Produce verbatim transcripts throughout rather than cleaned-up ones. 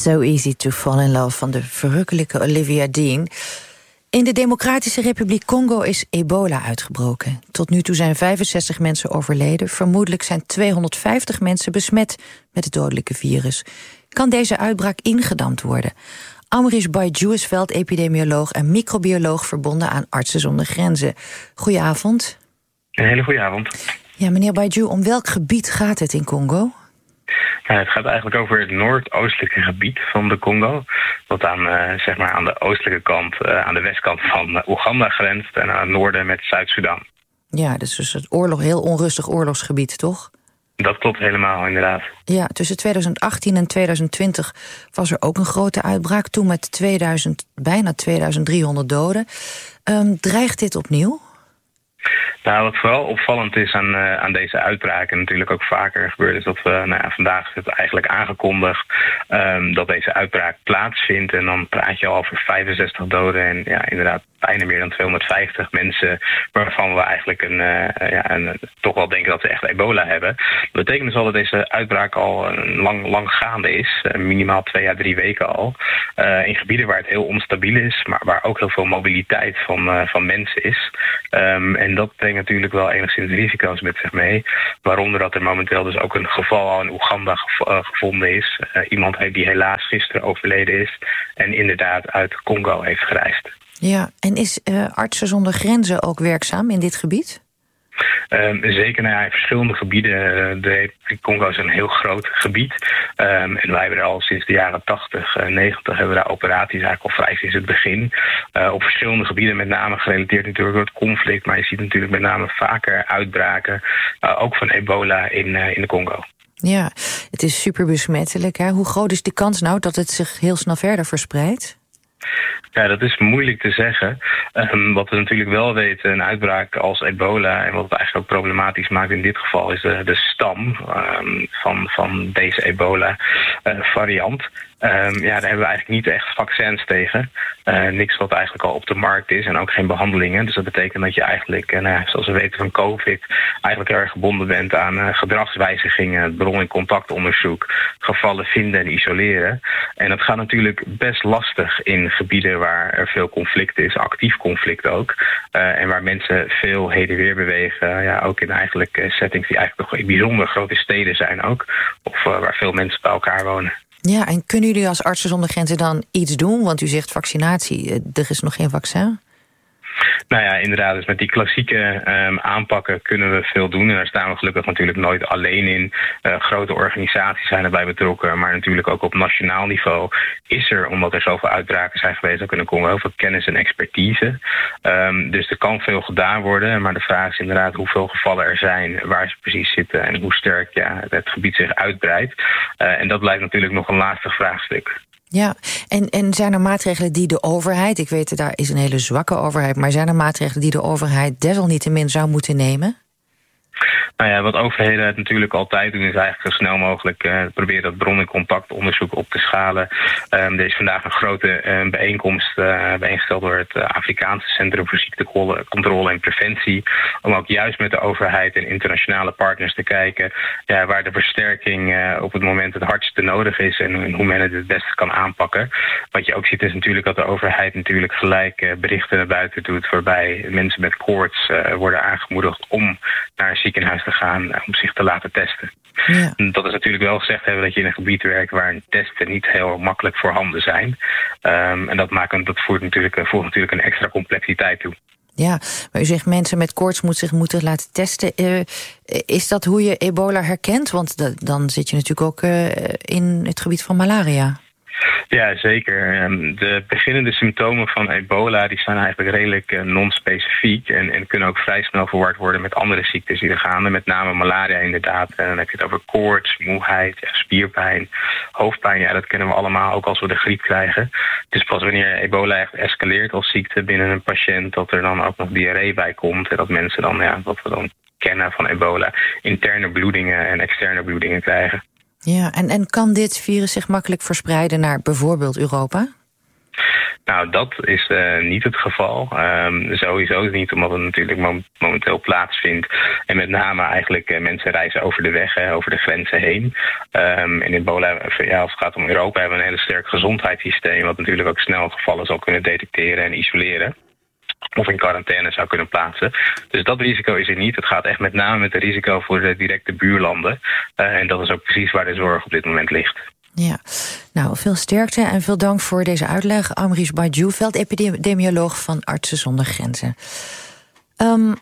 So Easy to Fall in Love van de verrukkelijke Olivia Dean. In de Democratische Republiek Congo is ebola uitgebroken. Tot nu toe zijn vijfenzestig mensen overleden. Vermoedelijk zijn tweehonderdvijftig mensen besmet met het dodelijke virus. Kan deze uitbraak ingedamd worden? Amrish Baijou is veldepidemioloog en microbioloog verbonden aan Artsen zonder Grenzen. Goedenavond. Een hele goede avond. Ja, meneer Baijou, om welk gebied gaat het in Congo? Ja, het gaat eigenlijk over het noordoostelijke gebied van de Congo. Dat aan, uh, zeg maar aan de oostelijke kant, uh, aan de westkant van uh, Oeganda grenst. En aan het noorden met Zuid-Soedan. Ja, dus, dus het oorlog, heel onrustig oorlogsgebied, toch? Dat klopt helemaal, inderdaad. Ja, tussen tweeduizend achttien en tweeduizend twintig was er ook een grote uitbraak. Toen met tweeduizend, bijna tweeduizend driehonderd doden. Um, dreigt dit opnieuw? Nou, wat vooral opvallend is aan, uh, aan deze uitbraak, en natuurlijk ook vaker gebeurd, is dat we nou ja, vandaag is het eigenlijk aangekondigd um, dat deze uitbraak plaatsvindt. En dan praat je al over vijfenzestig doden en ja, inderdaad bijna meer dan tweehonderdvijftig mensen waarvan we eigenlijk een, uh, ja, een, toch wel denken dat ze echt ebola hebben. Dat betekent dus al dat deze uitbraak al een lang, lang gaande is, uh, minimaal twee à drie weken al. Uh, in gebieden waar het heel onstabiel is, maar waar ook heel veel mobiliteit van, uh, van mensen is. Um, en dat brengt natuurlijk wel enigszins risico's met zich mee. Waaronder dat er momenteel dus ook een geval al in Oeganda gev- uh, gevonden is. Uh, iemand die helaas gisteren overleden is en inderdaad uit Congo heeft gereisd. Ja, en is uh, Artsen zonder Grenzen ook werkzaam in dit gebied? Um, zeker nou ja, in verschillende gebieden. De Republiek Congo is een heel groot gebied. Um, en wij hebben er al sinds de jaren tachtig, negentig hebben we daar operaties eigenlijk al vrij sinds het begin. Uh, op verschillende gebieden, met name gerelateerd natuurlijk door het conflict. Maar je ziet natuurlijk met name vaker uitbraken, uh, ook van ebola in, uh, in de Congo. Ja, het is super besmettelijk. Hè? Hoe groot is de kans nou dat het zich heel snel verder verspreidt? Ja, dat is moeilijk te zeggen. Um, wat we natuurlijk wel weten, een uitbraak als ebola, en wat het eigenlijk ook problematisch maakt in dit geval, is de, de stam um, van, van deze ebola-variant. Uh, Um, ja, daar hebben we eigenlijk niet echt vaccins tegen. Uh, niks wat eigenlijk al op de markt is en ook geen behandelingen. Dus dat betekent dat je eigenlijk, uh, nou, zoals we weten van COVID, eigenlijk heel erg gebonden bent aan uh, gedragswijzigingen, bron- en contactonderzoek, gevallen vinden en isoleren. En dat gaat natuurlijk best lastig in gebieden waar er veel conflict is, actief conflict ook. Uh, en waar mensen veel heen en weer bewegen. Uh, ja, ook in eigenlijk uh, settings die eigenlijk nog bijzonder grote steden zijn ook. Of uh, waar veel mensen bij elkaar wonen. Ja, en kunnen jullie als Artsen zonder Grenzen dan iets doen? Want u zegt vaccinatie, er is nog geen vaccin. Nou ja, inderdaad. Dus met die klassieke um, aanpakken kunnen we veel doen. En daar staan we gelukkig natuurlijk nooit alleen in. Uh, grote organisaties zijn erbij betrokken. Maar natuurlijk ook op nationaal niveau is er, omdat er zoveel uitbraken zijn geweest, ook in de Congo heel veel kennis en expertise. Um, dus er kan veel gedaan worden. Maar de vraag is inderdaad hoeveel gevallen er zijn, waar ze precies zitten en hoe sterk ja, het gebied zich uitbreidt. Uh, en dat blijft natuurlijk nog een lastig vraagstuk. Ja, en, en zijn er maatregelen die de overheid, ik weet daar is een hele zwakke overheid, maar zijn er maatregelen die de overheid desalniettemin zou moeten nemen? Nou ja, wat overheden natuurlijk altijd doen is eigenlijk zo snel mogelijk uh, proberen dat bron- en contactonderzoek op te schalen. Um, er is vandaag een grote uh, bijeenkomst uh, bijeengesteld door het uh, Afrikaanse Centrum voor Ziektecontrole en Preventie. Om ook juist met de overheid en internationale partners te kijken ja, waar de versterking uh, op het moment het hardste nodig is en hoe men het het beste kan aanpakken. Wat je ook ziet is natuurlijk dat de overheid natuurlijk gelijk uh, berichten naar buiten doet waarbij mensen met koorts uh, worden aangemoedigd om naar een ziekenhuis te gaan om zich te laten testen. Ja. Dat is natuurlijk wel gezegd hebben dat je in een gebied werkt waar testen niet heel makkelijk voorhanden zijn. Um, en dat, maakt, dat voert natuurlijk, voert natuurlijk een extra complexiteit toe. Ja, maar u zegt mensen met koorts moeten zich moeten laten testen. Uh, is dat hoe je ebola herkent? Want de, dan zit je natuurlijk ook uh, in het gebied van malaria. Ja, zeker. De beginnende symptomen van ebola die zijn eigenlijk redelijk non-specifiek en, en kunnen ook vrij snel verward worden met andere ziektes die er gaan. Met name malaria inderdaad. En dan heb je het over koorts, moeheid, ja, spierpijn, hoofdpijn. Ja, dat kennen we allemaal ook als we de griep krijgen. Het is pas wanneer ebola echt escaleert als ziekte binnen een patiënt dat er dan ook nog diarree bij komt. En dat mensen dan, ja, wat we dan kennen van ebola, interne bloedingen en externe bloedingen krijgen. Ja, en, en kan dit virus zich makkelijk verspreiden naar bijvoorbeeld Europa? Nou, dat is uh, niet het geval. Um, sowieso niet, omdat het natuurlijk mom- momenteel plaatsvindt. En met name eigenlijk uh, mensen reizen over de weg, hè, over de grenzen heen. Um, en ebola, ja, als het gaat om Europa, hebben we een hele sterk gezondheidssysteem, wat natuurlijk ook snel gevallen zal kunnen detecteren en isoleren. Of in quarantaine zou kunnen plaatsen. Dus dat risico is er niet. Het gaat echt met name met het risico voor de directe buurlanden. Uh, en dat is ook precies waar de zorg op dit moment ligt. Ja, nou, veel sterkte en veel dank voor deze uitleg. Amrish Baidu, veldepidemioloog van Artsen zonder Grenzen. Um,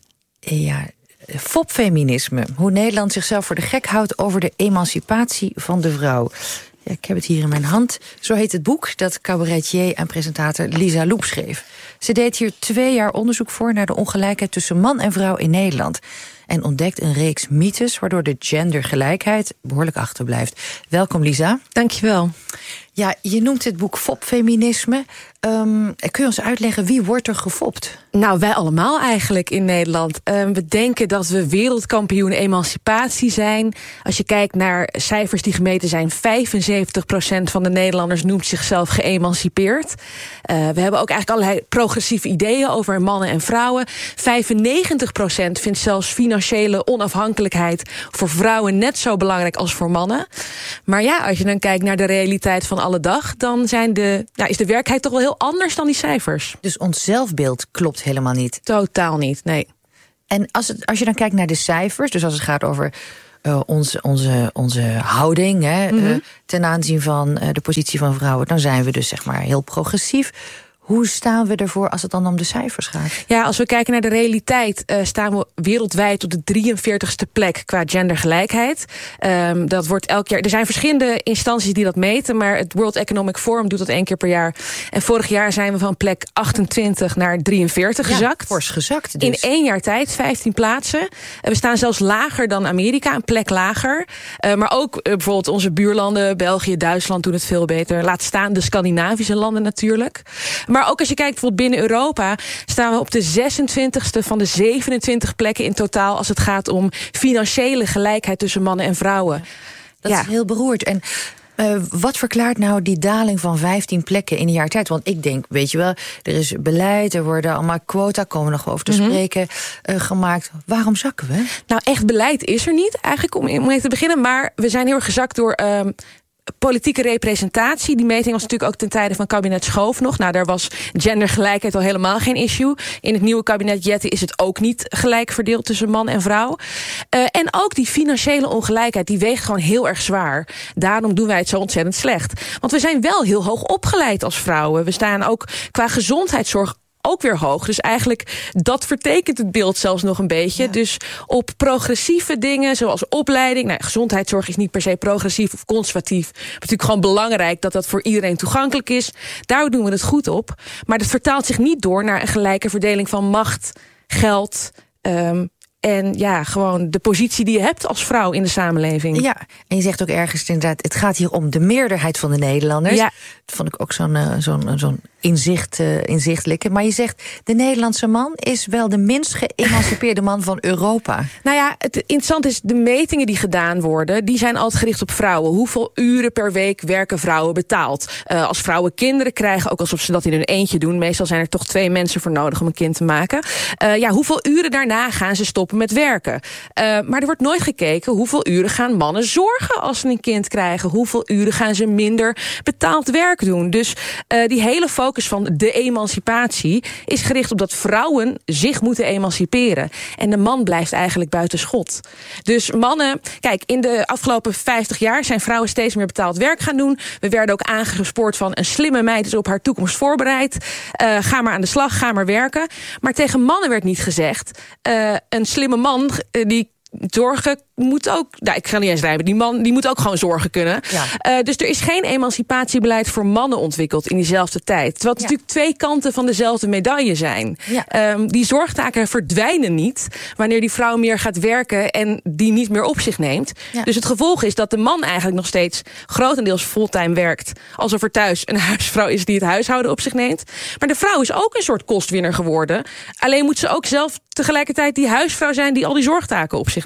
ja, fopfeminisme. Hoe Nederland zichzelf voor de gek houdt over de emancipatie van de vrouw. Ja, ik heb het hier in mijn hand. Zo heet het boek dat cabaretier en presentator Lisa Loep schreef. Ze deed hier twee jaar onderzoek voor naar de ongelijkheid tussen man en vrouw in Nederland. En ontdekt een reeks mythes waardoor de gendergelijkheid behoorlijk achterblijft. Welkom, Lisa. Dankjewel. Ja, je noemt het boek fopfeminisme. Um, kun je ons uitleggen, wie wordt er gefopt? Nou, wij allemaal eigenlijk in Nederland. Uh, we denken dat we wereldkampioen emancipatie zijn. Als je kijkt naar cijfers die gemeten zijn, vijfenzeventig procent van de Nederlanders noemt zichzelf geëmancipeerd. Uh, we hebben ook eigenlijk allerlei progressieve ideeën over mannen en vrouwen. vijfennegentig procent vindt zelfs financiële onafhankelijkheid voor vrouwen net zo belangrijk als voor mannen. Maar ja, als je dan kijkt naar de realiteit van alle dag, dan zijn de, nou, is de werkelijkheid toch wel heel anders dan die cijfers. Dus ons zelfbeeld klopt helemaal niet? Totaal niet, nee. En als, het, als je dan kijkt naar de cijfers, dus als het gaat over uh, onze, onze, onze houding, hè, mm-hmm. uh, ten aanzien van uh, de positie van vrouwen, dan zijn we dus zeg maar heel progressief. Hoe staan we ervoor als het dan om de cijfers gaat? Ja, als we kijken naar de realiteit, uh, staan we wereldwijd op de drieënveertigste plek qua gendergelijkheid. Um, dat wordt elk jaar. Er zijn verschillende instanties die dat meten, maar het World Economic Forum doet dat één keer per jaar. En vorig jaar zijn we van plek achtentwintig naar drieënveertig ja, gezakt. Fors gezakt. Dus. In één jaar tijd, vijftien plaatsen. Uh, we staan zelfs lager dan Amerika, een plek lager. Uh, maar ook uh, bijvoorbeeld onze buurlanden, België, Duitsland doen het veel beter. Laat staan de Scandinavische landen natuurlijk. Maar ook als je kijkt bijvoorbeeld binnen Europa, staan we op de zesentwintigste van de zevenentwintig plekken in totaal als het gaat om financiële gelijkheid tussen mannen en vrouwen. Dat ja. is heel beroerd. En uh, wat verklaart nou die daling van vijftien plekken in een jaar tijd? Want ik denk, weet je wel, er is beleid, er worden allemaal quota, komen we nog over te mm-hmm. spreken, uh, gemaakt. Waarom zakken we? Nou, echt beleid is er niet, eigenlijk om mee te beginnen. Maar we zijn heel erg gezakt door Uh, politieke representatie. Die meting was natuurlijk ook ten tijde van kabinet Schoof nog. Nou, daar was gendergelijkheid al helemaal geen issue. In het nieuwe kabinet Jette is het ook niet gelijk verdeeld tussen man en vrouw. Uh, en ook die financiële ongelijkheid, die weegt gewoon heel erg zwaar. Daarom doen wij het zo ontzettend slecht. Want we zijn wel heel hoog opgeleid als vrouwen. We staan ook qua gezondheidszorg ook weer hoog. Dus eigenlijk, dat vertekent het beeld zelfs nog een beetje. Ja. Dus op progressieve dingen, zoals opleiding, nou, gezondheidszorg is niet per se progressief of conservatief. Het is natuurlijk gewoon belangrijk dat dat voor iedereen toegankelijk is. Daar doen we het goed op. Maar dat vertaalt zich niet door naar een gelijke verdeling van macht, geld, Um, En ja, gewoon de positie die je hebt als vrouw in de samenleving. Ja, en je zegt ook ergens inderdaad, het gaat hier om de meerderheid van de Nederlanders. Ja. Dat vond ik ook zo'n, uh, zo'n, zo'n inzicht, uh, inzichtelijke. Maar je zegt, de Nederlandse man is wel de minst geëmancipeerde man van Europa. Nou ja, het interessant is, de metingen die gedaan worden, die zijn altijd gericht op vrouwen. Hoeveel uren per week werken vrouwen betaald? Uh, als vrouwen kinderen krijgen, ook alsof ze dat in hun eentje doen. Meestal zijn er toch twee mensen voor nodig om een kind te maken. Uh, ja, hoeveel uren daarna gaan ze stoppen met werken? Uh, maar er wordt nooit gekeken hoeveel uren gaan mannen zorgen als ze een kind krijgen. Hoeveel uren gaan ze minder betaald werk doen? Dus uh, die hele focus van de emancipatie is gericht op dat vrouwen zich moeten emanciperen. En de man blijft eigenlijk buiten schot. Dus mannen, kijk, in de afgelopen vijftig jaar zijn vrouwen steeds meer betaald werk gaan doen. We werden ook aangespoord van een slimme meid is op haar toekomst voorbereid. Uh, ga maar aan de slag, ga maar werken. Maar tegen mannen werd niet gezegd, uh, een slimme man uh, die zorgen moet ook, nou, ik ga niet eens rijmen, die man die moet ook gewoon zorgen kunnen. Ja. Uh, dus er is geen emancipatiebeleid voor mannen ontwikkeld in diezelfde tijd. Terwijl het ja. natuurlijk twee kanten van dezelfde medaille zijn. Ja. Um, die zorgtaken verdwijnen niet wanneer die vrouw meer gaat werken en die niet meer op zich neemt. Ja. Dus het gevolg is dat de man eigenlijk nog steeds grotendeels fulltime werkt, alsof er thuis een huisvrouw is die het huishouden op zich neemt. Maar de vrouw is ook een soort kostwinner geworden. Alleen moet ze ook zelf tegelijkertijd die huisvrouw zijn die al die zorgtaken op zich neemt.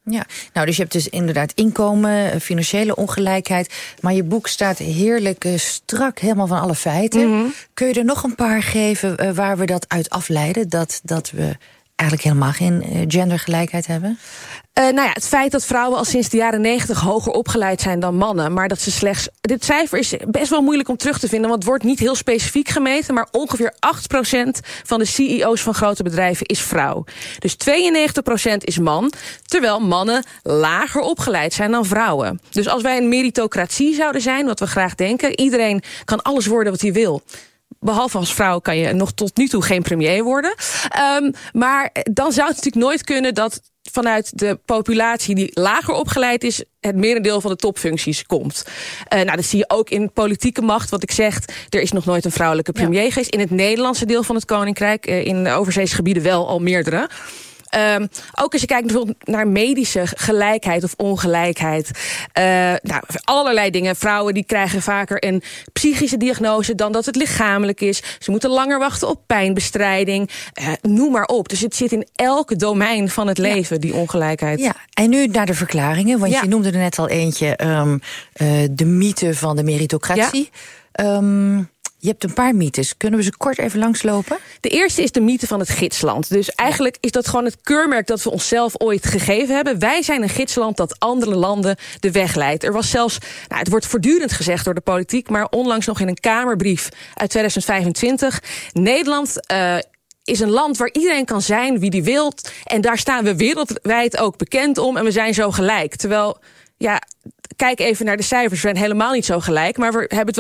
Ja, nou, dus je hebt dus inderdaad inkomen, financiële ongelijkheid. Maar je boek staat heerlijk uh, strak, helemaal van alle feiten. Mm-hmm. Kun je er nog een paar geven uh, waar we dat uit afleiden? Dat, dat we eigenlijk helemaal geen uh, gendergelijkheid hebben? Uh, nou ja, het feit dat vrouwen al sinds de jaren negentig hoger opgeleid zijn dan mannen, maar dat ze slechts... Dit cijfer is best wel moeilijk om terug te vinden, want het wordt niet heel specifiek gemeten, maar ongeveer acht procent van de C E O's van grote bedrijven is vrouw. Dus tweeënnegentig procent is man, terwijl mannen lager opgeleid zijn dan vrouwen. Dus als wij een meritocratie zouden zijn, wat we graag denken, iedereen kan alles worden wat hij wil. Behalve als vrouw kan je nog tot nu toe geen premier worden. Um, maar dan zou het natuurlijk nooit kunnen dat vanuit de populatie die lager opgeleid is, het merendeel van de topfuncties komt. Uh, nou, dat zie je ook in politieke macht. Wat ik zeg, er is nog nooit een vrouwelijke premier geweest. In het Nederlandse deel van het Koninkrijk, uh, in de overzeese gebieden wel al meerdere. Um, ook als je kijkt bijvoorbeeld naar medische gelijkheid of ongelijkheid. Uh, nou, allerlei dingen. Vrouwen die krijgen vaker een psychische diagnose dan dat het lichamelijk is. Ze moeten langer wachten op pijnbestrijding. Uh, noem maar op. Dus het zit in elk domein van het leven, ja. die ongelijkheid. Ja, en nu naar de verklaringen. Want ja. je noemde er net al eentje. Um, uh, de mythe van de meritocratie. Ja. Um, Je hebt een paar mythes. Kunnen we ze kort even langslopen? De eerste is de mythe van het gidsland. Dus eigenlijk is dat gewoon het keurmerk dat we onszelf ooit gegeven hebben. Wij zijn een gidsland dat andere landen de weg leidt. Er was zelfs, nou, het wordt voortdurend gezegd door de politiek, maar onlangs nog in een Kamerbrief uit tweeduizend vijfentwintig. Nederland uh, is een land waar iedereen kan zijn wie die wil. En daar staan we wereldwijd ook bekend om. En we zijn zo gelijk. Terwijl, ja, kijk even naar de cijfers. We zijn helemaal niet zo gelijk. Maar we hebben het wel